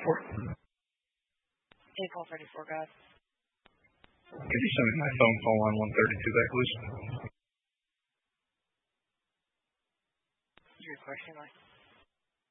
134. April 34, God. Could you send me my phone call on 132 back, please? Your question, like.